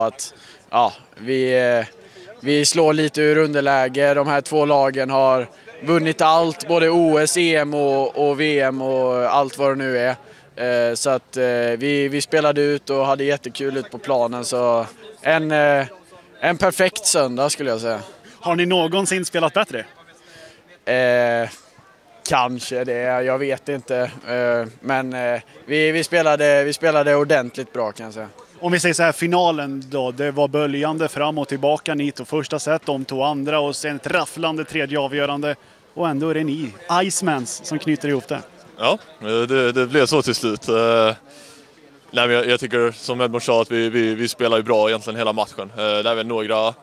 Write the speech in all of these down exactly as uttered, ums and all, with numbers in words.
Att, ja, vi, vi slår lite ur underläge. De här två lagen har vunnit allt, både O S, E M och, och V M och allt vad det nu är. Så att vi, vi spelade ut och hade jättekul ut på planen. Så en, en perfekt söndag skulle jag säga. Har ni någonsin spelat bättre? Eh, kanske det, jag vet inte. Eh, men eh, vi, vi, spelade, vi spelade ordentligt bra kan jag säga. Om vi säger så här, finalen då, det var böljande fram och tillbaka. Ni tog första set, de tog andra och sen ett rafflande tredje avgörande. Och ändå är det ni, Icemans, som knyter ihop det. Ja, det, det blev så till slut. Uh, nej, men jag, jag tycker som Edmund sa att vi, vi, vi spelar ju bra egentligen hela matchen. Uh, det är väl några,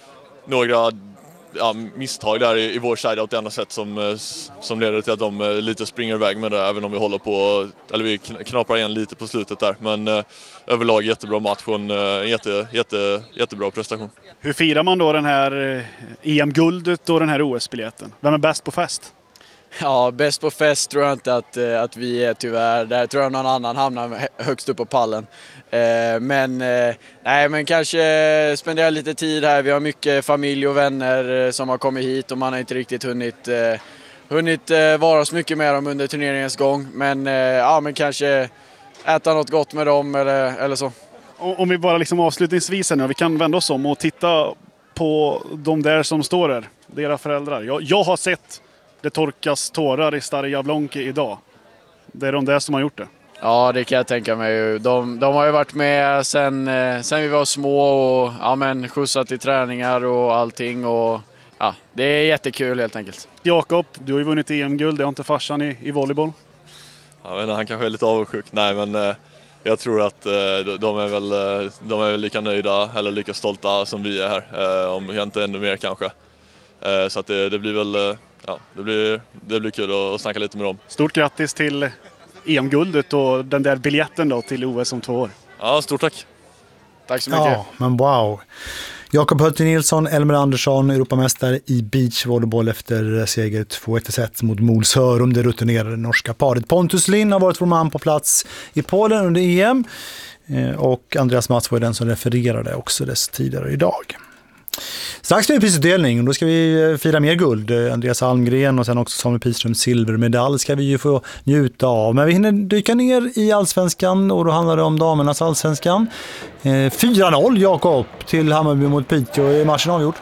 några ja, misstag där i, i vår sida åt det enda sätt som, som leder till att de uh, lite springer iväg med det, även om vi håller på, eller vi knaprar igen lite på slutet där. Men uh, överlag jättebra match och en uh, jätte, jätte, jättebra prestation. Hur firar man då den här E M-guldet och den här O S-biljetten? Vem är bäst på fest? Ja, bäst på fest tror jag inte att, att vi är tyvärr. Där tror jag någon annan hamnar högst upp på pallen. Men, nej, men kanske spendera lite tid här. Vi har mycket familj och vänner som har kommit hit och man har inte riktigt hunnit, hunnit vara så mycket med dem under turneringens gång. Men, ja, men kanske äta något gott med dem eller, eller så. Om vi bara liksom avslutningsvis nu, vi kan vända oss om och titta på de där som står där, deras föräldrar. Jag, jag har sett det torkas tårar i Stare Jablonke idag. Det är de där som har gjort det. Ja, det kan jag tänka mig. De, de har ju varit med sen, sen vi var små och ja, men, skjutsat till träningar och allting. Och, ja, det är jättekul helt enkelt. Jakob, du har ju vunnit E M-guld. Det har inte farsan i, i volleyboll. Jag vet inte, han kanske är lite avundsjuk. Nej, men eh, jag tror att eh, de, är väl, de är väl lika nöjda eller lika stolta som vi är här. Eh, om inte ännu mer kanske. Eh, så att det, det blir väl... Eh, Ja, det blir, det blir kul att snacka lite med dem. Stort grattis till E M-guldet och den där biljetten då till O S om två år. Ja, stort tack. Tack så mycket. Ja, men wow. Jakob Hultin Nilsson, Elmer Andersson, Europamästare i beachvolleyboll efter seger två ett set mot Mols Hörum, det rutinerade norska paret. Pontus Lind har varit vår man på plats i Polen under E M och Andreas Mats var den som refererade också dess tidigare idag. Strax blir det prisutdelning och då ska vi fira mer guld. Andreas Almgren och sen också Samuel Piström silvermedalj ska vi ju få njuta av. Men vi hinner dyka ner i allsvenskan och då handlar det om damernas allsvenskan. fyra noll Jakob till Hammarby mot Piteå. Är matchen avgjord?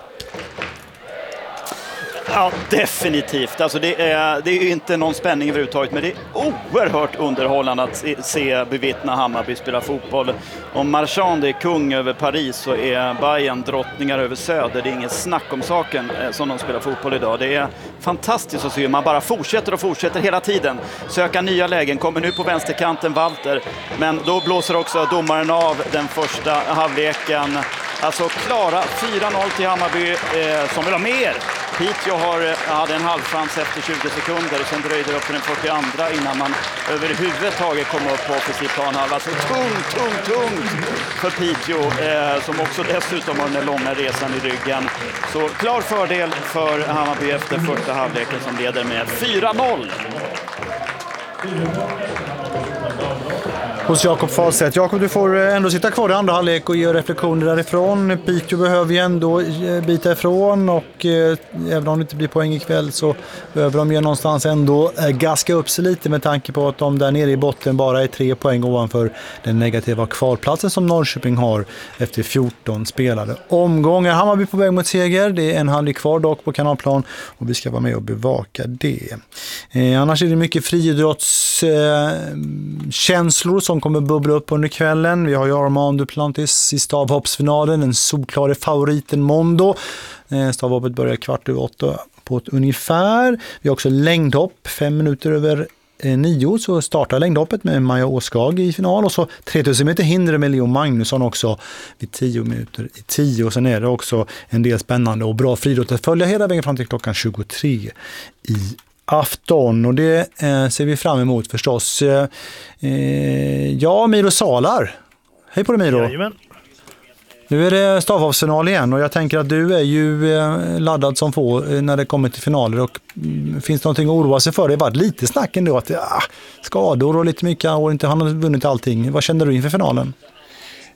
Ja, definitivt. Alltså det, är, det är ju inte någon spänning överhuvudtaget, men det är oerhört underhållande att se, se bevittna Hammarby spela fotboll. Om Marchand är kung över Paris så är Bayern drottningar över Söder. Det är inget snack om saken som de spelar fotboll idag. Det är fantastiskt att se. Man bara fortsätter och fortsätter hela tiden. Söka nya lägen. Kommer nu på vänsterkanten Walter. Men då blåser också domaren av den första halvleken. Alltså klara fyra noll till Hammarby eh, som vill ha mer. Piteå har, hade en halvchans efter tjugo sekunder och sen dröjde det upp till den fyrtioandra innan man överhuvudtaget kom upp på offensiv planhalva. Alltså tungt, tungt, tungt för Piteå eh, som också dessutom har den långa resan i ryggen. Så klar fördel för Hammarby efter första halvleken som leder med fyra noll. Hos Jakob Faset. Jakob, du får ändå sitta kvar i andra halvlek och göra reflektioner därifrån. Piteå behöver ju ändå bita ifrån och eh, även om det inte blir poäng ikväll så behöver de ju någonstans ändå eh, gaska upp sig lite med tanke på att de där nere i botten bara är tre poäng ovanför den negativa kvalplatsen som Norrköping har efter fjorton spelade omgångar. Hammarby på väg mot seger. Det är en halvlek kvar dock på Kanalplan och vi ska vara med och bevaka det. Eh, annars är det mycket friidrottskänslor eh, som kommer bubbla upp under kvällen. Vi har ju Armand Duplantis i stavhoppsfinalen, den solklara favoriten Mondo. Stavhoppet börjar kvart över åtta på ett ungefär. Vi har också längdhopp, fem minuter över nio så startar längdhoppet med Maja Åskag i final och så tretusen meter hinder med Leo Magnusson också vid tio minuter i tio och sen är det också en del spännande och bra friidrott att följa hela vägen fram till klockan tjugotre i afton och det eh, ser vi fram emot förstås. Eh, ja, Miro Salar. Hej på dig Miro. Jajamän. Nu är det stavhoppsfinal igen och jag tänker att du är ju eh, laddad som få eh, när det kommer till finaler och mm, finns det någonting att oroa sig för? Det har varit lite snack ändå att ja, skador och lite mycket och inte han har vunnit allting. Vad känner du inför finalen?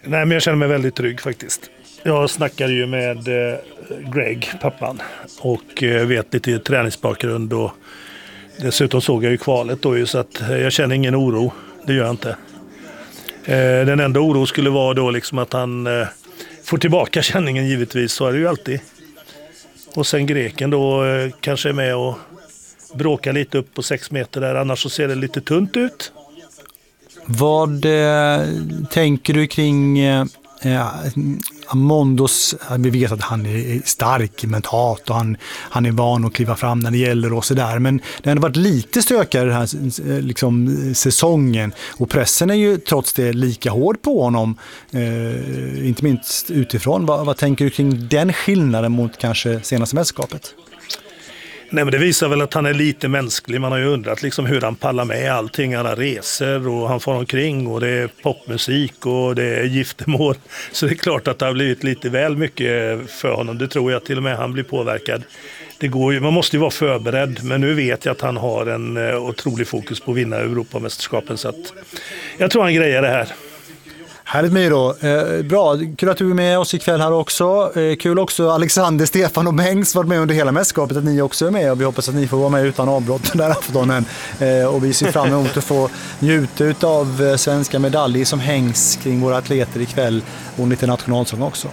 Nej, men jag känner mig väldigt trygg faktiskt. Jag snackade ju med eh, Greg, pappan, och eh, vet lite träningsbakgrund, och dessutom såg jag ju kvalet då ju, så att eh, jag känner ingen oro, det gör jag inte. Eh, den enda oro skulle vara då liksom att han eh, får tillbaka känningen, givetvis, så är det ju alltid. Och sen greken då eh, kanske är med och bråkar lite upp på sex meter där, annars så ser det lite tunt ut. Vad eh, tänker du kring eh, Mondos? Vi vet att han är stark mentalt och han, han är van att kliva fram när det gäller och sådär. Men det har varit lite stökare den här liksom, säsongen, och pressen är ju trots det lika hård på honom, eh, inte minst utifrån. Vad, vad tänker du kring den skillnaden mot kanske senaste mästerskapet? Nej, men det visar väl att han är lite mänsklig. Man har ju undrat liksom hur han pallar med allting. Han har reser och han får omkring, och det är popmusik och det är giftermål. Så det är klart att det har blivit lite väl mycket för honom. Det tror jag till och med han blir påverkad. Det går ju, man måste ju vara förberedd, men nu vet jag att han har en otrolig fokus på att vinna Europamästerskapen. Så att jag tror han grejer det här. Härligt med då. Eh, bra, kul att du är med oss ikväll här också. Eh, kul också Alexander, Stefan och Bengs varit med under hela mästerskapet, att ni också är med, och vi hoppas att ni får vara med utan avbrott den där aftonen. Eh, och vi ser fram emot att få njuta av eh, svenska medaljer som hängs kring våra atleter ikväll, och lite nationalsång också.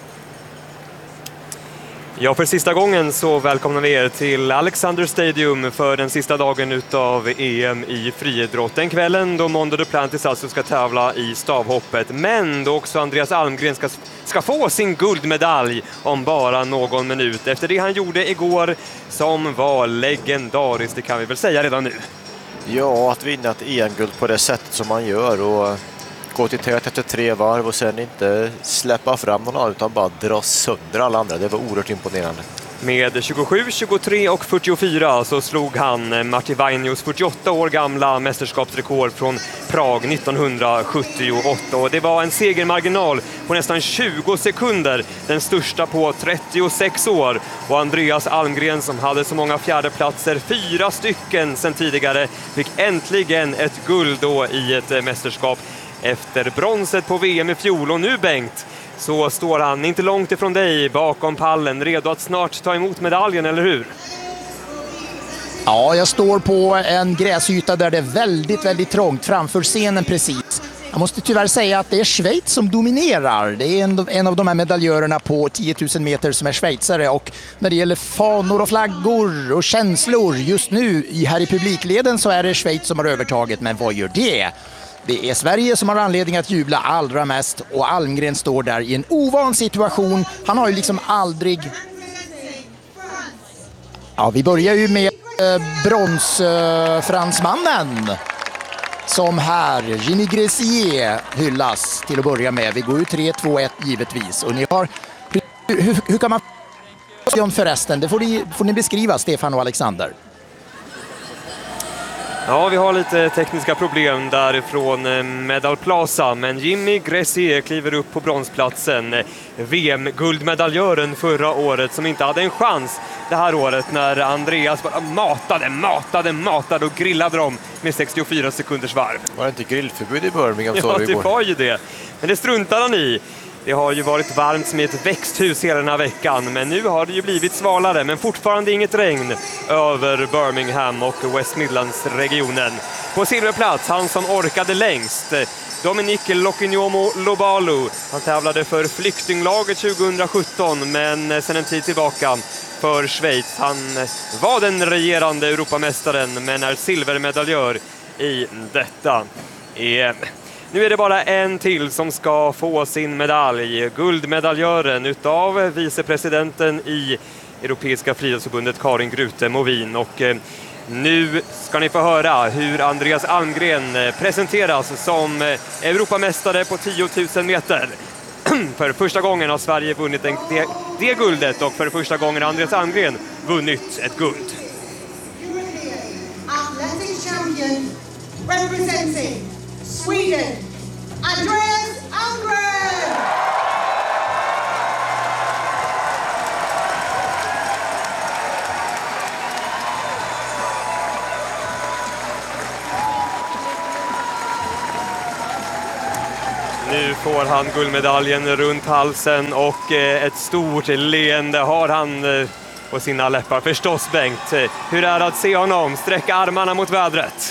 Ja, för sista gången så välkomnar vi er till Alexander Stadium för den sista dagen utav E M i friidrott. Den kvällen då Mondo Duplantis alltså ska tävla i stavhoppet, men då också Andreas Almgren ska, ska få sin guldmedalj om bara någon minut efter det han gjorde igår, som var legendariskt, det kan vi väl säga redan nu. Ja, att vinna ett E M-guld på det sättet som man gör, och gå till tät efter tre varv och sen inte släppa fram någon annan utan bara dra sönder alla andra. Det var oerhört imponerande. Med tjugosju, tjugotre och fyrtiofyra så slog han Martti Vainios fyrtioåtta år gamla mästerskapsrekord från Prag nittonhundrasjuttioåtta. Och det var en segermarginal på nästan tjugo sekunder, den största på trettiosex år. Och Andreas Almgren, som hade så många fjärdeplatser, fyra stycken sedan tidigare, fick äntligen ett guld då i ett mästerskap efter bronset på V M i fjol. Och nu, Bengt, så står han inte långt ifrån dig bakom pallen, redo att snart ta emot medaljen, eller hur? Ja, jag står på en gräsyta där det är väldigt, väldigt trångt framför scenen precis. Jag måste tyvärr säga att det är Schweiz som dominerar. Det är en, en av de här medaljörerna på tio tusen meter som är schweizare, och när det gäller fanor och flaggor och känslor just nu i, här i publikleden, så är det Schweiz som har övertaget. Men vad gör det? Det är Sverige som har anledning att jubla allra mest, och Almgren står där i en ovan situation. Han har ju liksom aldrig... Ja, vi börjar ju med eh, bronsfransmannen. Eh, som här, Jimmy Gressier, hyllas till att börja med. Vi går ju tre två ett givetvis. Och ni har... Hur, hur, hur kan man... Förresten, det får ni, får ni beskriva, Stefan och Alexander. Ja, vi har lite tekniska problem därifrån Medal Plaza, men Jimmy Gressier kliver upp på bronsplatsen. V M-guldmedaljören förra året som inte hade en chans det här året när Andreas bara matade, matade, matade och grillade dem med sextiofyra sekunders varv. Var det inte grillförbud i Birmingham? Ja, det var ju det. Men det struntade han i. Det har ju varit varmt som ett växthus hela den här veckan, men nu har det ju blivit svalare, men fortfarande inget regn över Birmingham och West Midlands-regionen. På silverplats, han som orkade längst, Dominique Lokinyomo Lobalu. Han tävlade för flyktinglaget tjugohundrasjutton, men sedan en tid tillbaka för Schweiz. Han var den regerande Europamästaren, men är silvermedaljör i detta E M. Nu är det bara en till som ska få sin medalj. Guldmedaljören utav vicepresidenten i Europeiska friidrottsförbundet, Karin Grute Movin. Och eh, nu ska ni få höra hur Andreas Almgren presenteras som Europamästare på tio tusen meter. För första gången har Sverige vunnit en, det, det guldet, och för första gången har Andreas Almgren vunnit ett guld. Athletic champion representing Sweden, Andreas Almgren! Nu får han guldmedaljen runt halsen och eh, ett stort leende har han eh, på sina läppar. Förstås, Bengt. Hur är det att se honom sträcka armarna mot vädret?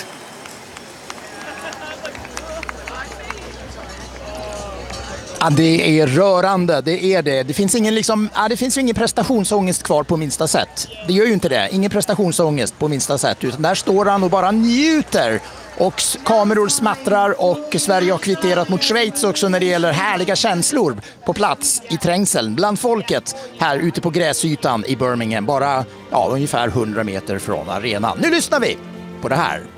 Ja, det är rörande, det är det. Det finns ingen liksom, ja, det finns ju ingen prestationsångest kvar på minsta sätt. Det gör ju inte det. Ingen prestationsångest på minsta sätt. Utan där står han och bara njuter. Och kameror smattrar och Sverige har kvitterat mot Schweiz också när det gäller härliga känslor på plats i trängseln bland folket här ute på gräsytan i Birmingham. Bara ja, ungefär hundra meter från arenan. Nu lyssnar vi på det här.